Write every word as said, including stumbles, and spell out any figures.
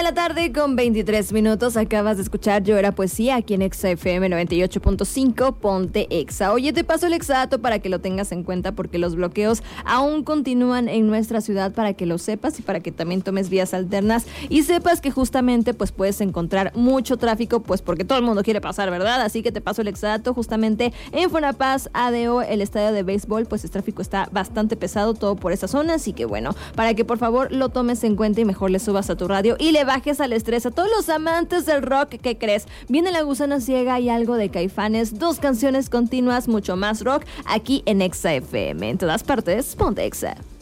la tarde con veintitrés minutos. Acabas de escuchar Yo Era Poesía aquí en Exa F M noventa y ocho punto cinco. Ponte Exa. Oye, te paso el exadato para que lo tengas en cuenta porque los bloqueos aún continúan en nuestra ciudad, para que lo sepas y para que también tomes vías alternas y sepas que justamente pues puedes encontrar mucho tráfico, pues porque todo el mundo quiere pasar, ¿verdad? Así que te paso el exadato. Justamente en Fonapaz, A D O, el estadio de béisbol, pues el tráfico está bastante pesado, todo por esa zona, así que bueno, para que por favor lo tomes en cuenta y mejor le subas a tu radio y le bajes al estrés. A todos los amantes del rock, ¿qué crees? Viene La Gusana Ciega y algo de Caifanes, dos canciones continuas, mucho más rock, aquí en Exa F M. En todas partes, ponte Exa.